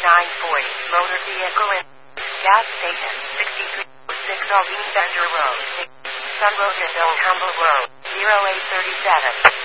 940, motor vehicle in gas station, 6306 Alvine Bender Road, Sun Road and Humble Road, 0837.